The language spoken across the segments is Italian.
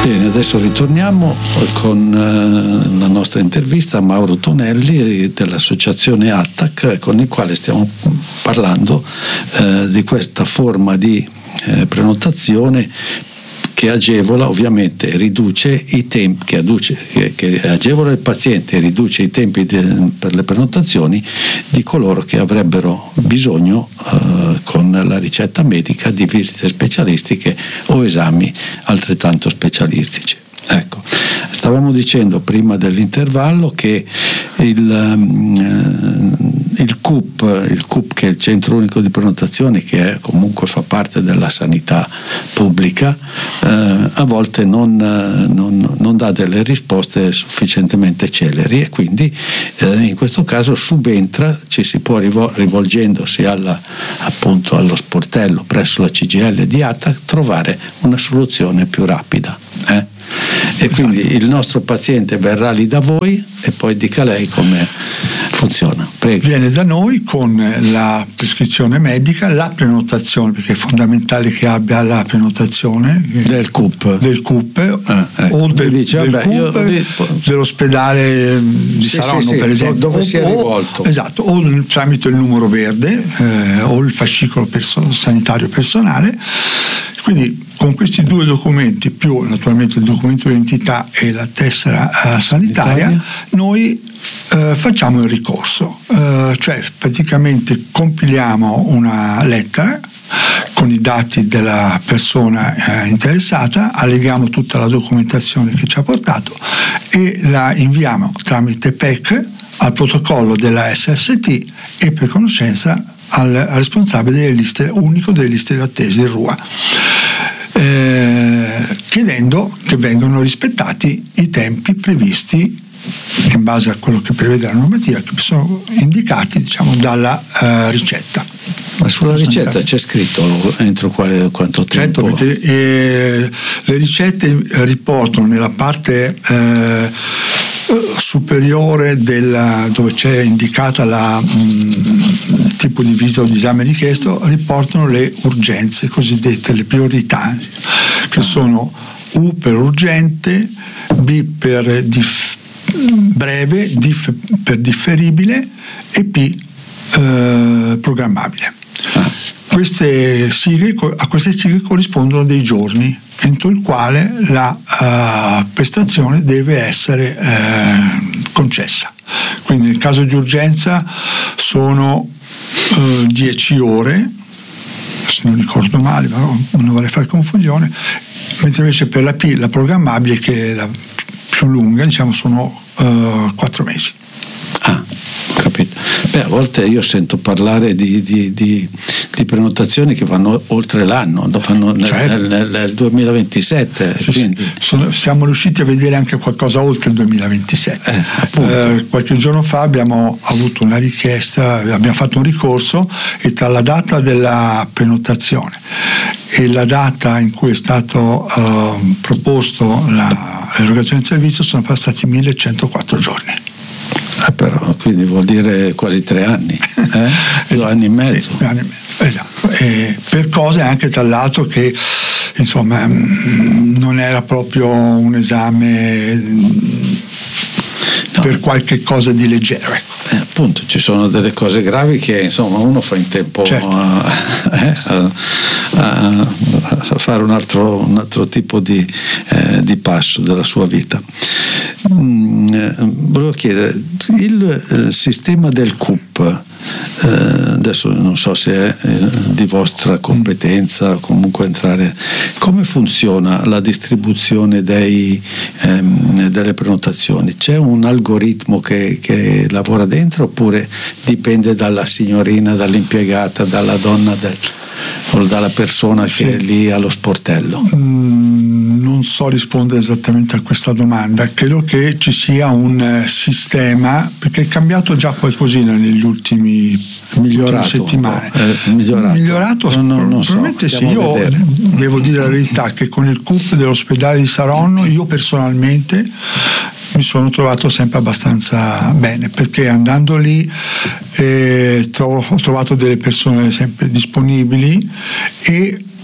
Bene, adesso ritorniamo con la nostra intervista a Mauro Tonelli dell'associazione ATTAC, con il quale stiamo parlando di questa forma di prenotazione che agevola, ovviamente riduce i tempi, che agevola il paziente e riduce i tempi per le prenotazioni di coloro che avrebbero bisogno con la ricetta medica di visite specialistiche o esami altrettanto specialistici. Ecco, stavamo dicendo prima dell'intervallo che il CUP, che è il Centro Unico di Prenotazione, che comunque fa parte della sanità pubblica, a volte non dà delle risposte sufficientemente celeri, e quindi in questo caso subentra, ci si può rivolgendosi appunto allo sportello presso la CGIL di ATTAC, trovare una soluzione più rapida. E quindi il nostro paziente verrà lì da voi e poi dica lei come funziona. Prego. Viene da noi con la prescrizione medica, la prenotazione, perché è fondamentale che abbia la prenotazione del CUP ecco. O del CUP, dell'ospedale di Saronno, per esempio, dove si è rivolto. Esatto, o tramite il numero verde o il fascicolo sanitario personale. Quindi con questi due documenti, più naturalmente il documento di identità e la tessera sanitaria, noi facciamo il ricorso, cioè praticamente compiliamo una lettera con i dati della persona interessata, alleghiamo tutta la documentazione che ci ha portato e la inviamo tramite PEC al protocollo della SST e per conoscenza al responsabile delle liste, unico delle liste d'attesa, il RUA, chiedendo che vengano rispettati i tempi previsti in base a quello che prevede la normativa, che sono indicati, diciamo, dalla ricetta. Ma sulla ricetta c'è scritto entro quanto tempo? Certo, perché le ricette riportano nella parte superiore dove c'è indicata il tipo di visita o di esame richiesto, riportano le urgenze cosiddette, le priorità, che sono U per urgente, B per breve, D per differibile e P programmabile. A queste sigle corrispondono dei giorni entro il quale la prestazione deve essere concessa. Quindi nel caso di urgenza sono 10 ore, se non ricordo male, però non vorrei fare confusione, mentre invece per la P, la programmabile, che è la più lunga, diciamo, sono 4 mesi. Capito. A volte io sento parlare di prenotazioni che vanno oltre l'anno, vanno nel 2027. Sì, quindi siamo riusciti a vedere anche qualcosa oltre il 2027. Qualche giorno fa abbiamo avuto una richiesta, abbiamo fatto un ricorso e tra la data della prenotazione e la data in cui è stato proposto l'erogazione del servizio sono passati 1104 giorni. Però quindi vuol dire quasi 3 anni, 2 anni e mezzo. Sì, 2 anni e mezzo, esatto. E per cose anche tra l'altro che insomma non era proprio un esame per qualche cosa di leggero, ecco. Appunto, ci sono delle cose gravi che insomma uno fa in tempo a fare un altro tipo di passo della sua vita. Volevo chiedere, il sistema del CUP, adesso non so se è di vostra competenza, comunque entrare, come funziona la distribuzione delle prenotazioni? C'è un algoritmo che lavora dentro oppure dipende dalla signorina, dall'impiegata, dalla donna o dalla persona che è lì allo sportello? Non so rispondere esattamente a questa domanda, credo che ci sia un sistema, perché è cambiato già qualcosina negli ultime settimane. Migliorato non probabilmente so, sì. Io devo dire la verità che con il CUP dell'ospedale di Saronno io personalmente mi sono trovato sempre abbastanza bene, perché andando lì ho trovato delle persone sempre disponibili e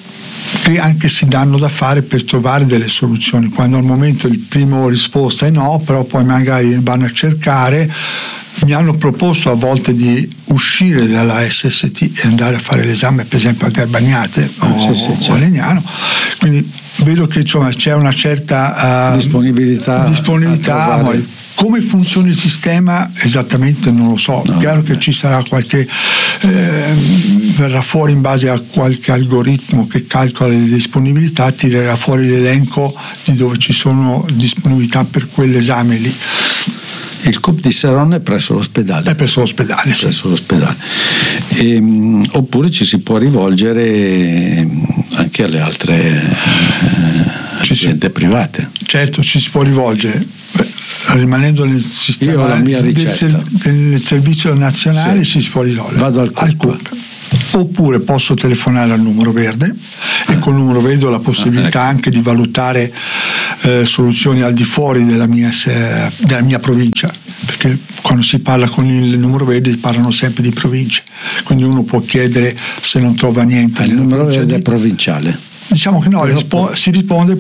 che anche si danno da fare per trovare delle soluzioni, quando al momento il primo risposta è no, però poi magari vanno a cercare. Mi hanno proposto a volte di uscire dalla SST e andare a fare l'esame, per esempio a Garbagnate o a Legnano, quindi vedo che c'è una certa disponibilità. Come funziona il sistema esattamente non lo so, chiaro che ci sarà qualche verrà fuori in base a qualche algoritmo che calcola le disponibilità, tirerà fuori l'elenco di dove ci sono disponibilità per quell'esame lì. Il CUP di Seronna è presso l'ospedale. È presso l'ospedale, sì. Presso l'ospedale. Oppure ci si può rivolgere anche alle altre aziende private. Certo, ci si può rivolgere. Rimanendo nel sistema. Io ho la mia ricetta. Nel servizio nazionale si può rivolgere. Vado al CUP. Oppure posso telefonare al numero verde e col numero verde ho la possibilità anche di valutare soluzioni al di fuori della mia provincia, perché quando si parla con il numero verde parlano sempre di province, quindi uno può chiedere se non trova niente. Il numero verde è provinciale. Diciamo che no, si risponde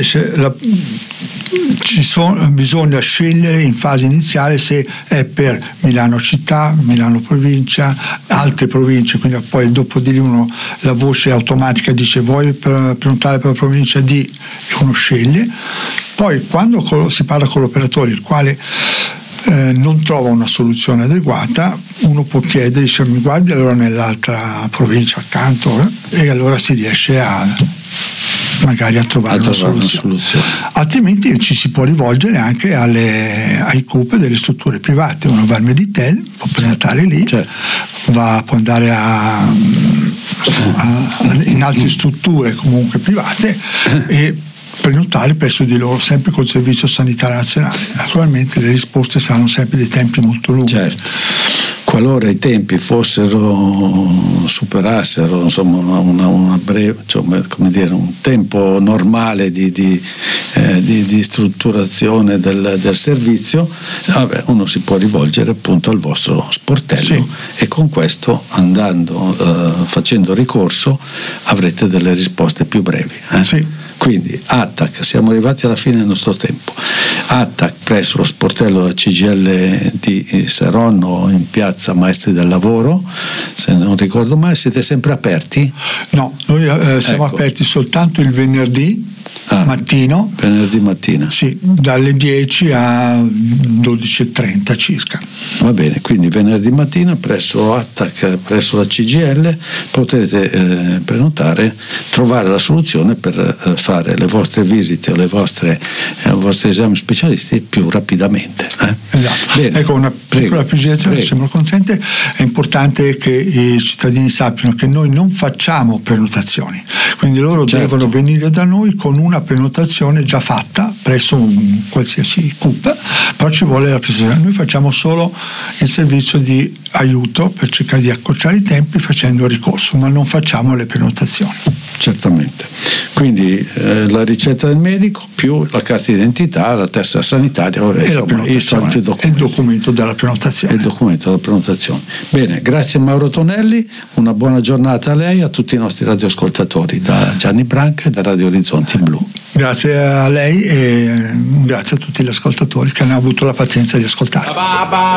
bisogna scegliere in fase iniziale se è per Milano città, Milano provincia, altre province, quindi poi dopo di lì la voce automatica dice vuoi prenotare per la provincia di, e uno sceglie. Poi quando si parla con l'operatore il quale non trova una soluzione adeguata, uno può chiedere, dice mi guardi allora nell'altra provincia accanto, e allora si riesce magari a trovare una soluzione. Altrimenti ci si può rivolgere anche ai CUP delle strutture private. Uno va al Meditel, può prenotare lì, può andare in altre strutture comunque private e prenotare presso di loro, sempre col Servizio Sanitario Nazionale. Naturalmente le risposte saranno sempre dei tempi molto lunghi. Certo. Qualora i tempi superassero insomma una breve, come dire, un tempo normale di strutturazione del servizio, uno si può rivolgere appunto al vostro sportello, e con questo facendo ricorso avrete delle risposte più brevi. Quindi ATTAC, siamo arrivati alla fine del nostro tempo. ATTAC presso lo sportello della CGIL di Saronno, in piazza Maestri del Lavoro, se non ricordo male. Siete sempre aperti? No, noi siamo aperti soltanto il venerdì mattino. Venerdì mattina? Sì, dalle 10 a 12:30 circa. Va bene, quindi venerdì mattina presso ATTAC, presso la CGIL, potrete prenotare, trovare la soluzione per fare le vostre visite o i vostri esami specialisti più rapidamente. Esatto. Bene. Ecco, una piccola precisazione, se me lo consente. È importante che i cittadini sappiano che noi non facciamo prenotazioni, quindi loro devono venire da noi con una prenotazione già fatta presso un qualsiasi CUP, però ci vuole la precisazione. Noi facciamo solo il servizio di aiuto per cercare di accorciare i tempi facendo ricorso, ma non facciamo le prenotazioni. Certamente. Quindi la ricetta del medico più la carta d'identità, la tessera sanitaria e il documento della prenotazione. Bene, grazie Mauro Tonelli, una buona giornata a lei e a tutti i nostri radioascoltatori, da Gianni Branca e da Radio Orizzonti Blu. Grazie a lei e grazie a tutti gli ascoltatori che hanno avuto la pazienza di ascoltare.